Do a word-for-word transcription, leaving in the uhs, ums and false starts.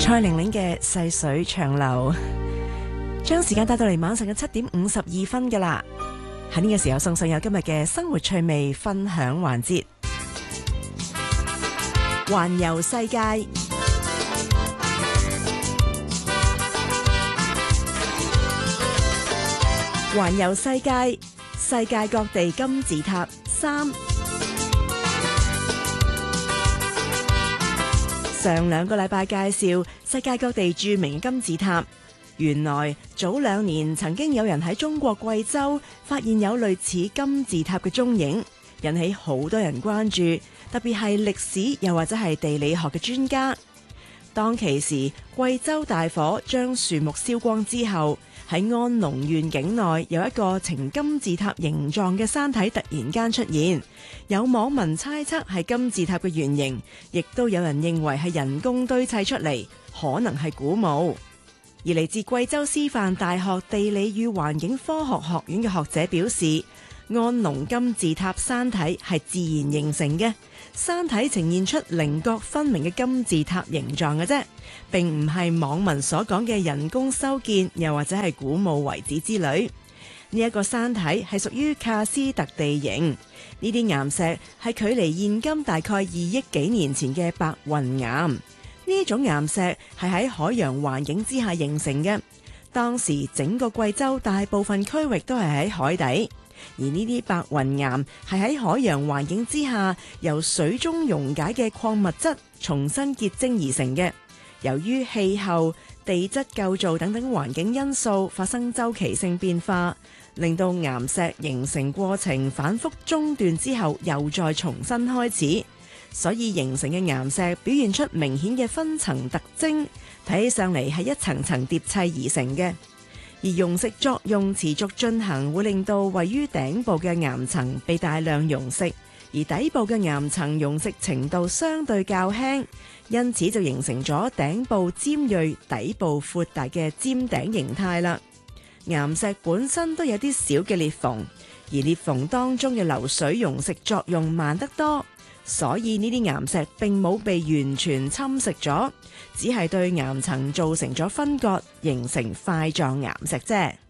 蔡玲玲嘅細水長流，將時間帶到嚟晚上嘅七點五十二分噶啦。喺呢個時候送上有今日嘅生活趣味分享環節，環遊世界。環遊世界，世界各地金字塔三。上兩個禮拜介紹世界各地著名金字塔，原來早兩年曾經有人喺中國貴州發現有類似金字塔嘅蹤影，引起好多人關注，特別係歷史又或者係地理學嘅專家。當其時貴州大火將樹木燒光之後，喺安龍縣境內有一個呈金字塔形狀嘅山體突然間出現，有網民猜測係金字塔嘅原型，亦都有人認為係人工堆砌出嚟，可能係古墓。而嚟自貴州師範大學地理與環境科學學院嘅學者表示，安龍金字塔山體係自然形成嘅，山體呈現出稜角分明嘅金字塔形狀嘅啫，並唔係網民所講嘅人工修建，又或者係古墓遺址之類。呢一個山體係屬於喀斯特地形，呢啲岩石係距離現今大概二億幾年前嘅白雲岩。呢種岩石係喺海洋環境之下形成嘅，當時整個貴州大部分區域都係喺海底。而呢啲白雲岩係喺海洋環境之下由水中溶解嘅礦物質重新結晶而成嘅。由於氣候、地質構造等等環境因素發生周期性變化，令到岩石形成過程反覆中斷之後又再重新開始，所以形成嘅岩石表現出明顯嘅分層特徵，睇起上嚟係一層層疊砌而成嘅。而溶蝕作用持續進行，會令到位於頂部嘅岩層被大量溶蝕，而底部嘅岩層溶蝕程度相對較輕，因此就形成咗頂部尖銳、底部闊大嘅尖頂形態啦。岩石本身都有啲小嘅裂縫，而裂縫當中嘅流水溶蝕作用慢得多，所以呢啲岩石並冇被完全侵蝕咗，只係對岩層造成咗分割，形成塊狀岩石啫。